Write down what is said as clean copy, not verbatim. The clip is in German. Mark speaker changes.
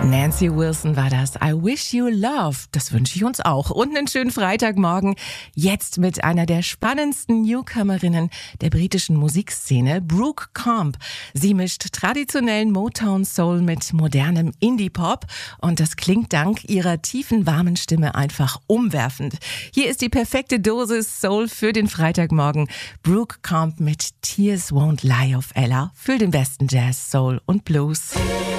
Speaker 1: Nancy Wilson war das. I wish you love. Das wünsche ich uns auch. Und einen schönen Freitagmorgen. Jetzt mit einer der spannendsten Newcomerinnen der britischen Musikszene, Brooke Comp. Sie mischt traditionellen Motown Soul mit modernem Indie-Pop. Und das klingt dank ihrer tiefen, warmen Stimme einfach umwerfend. Hier ist die perfekte Dosis Soul für den Freitagmorgen. Brooke Comp mit Tears Won't Lie auf Ella für den besten Jazz, Soul und Blues.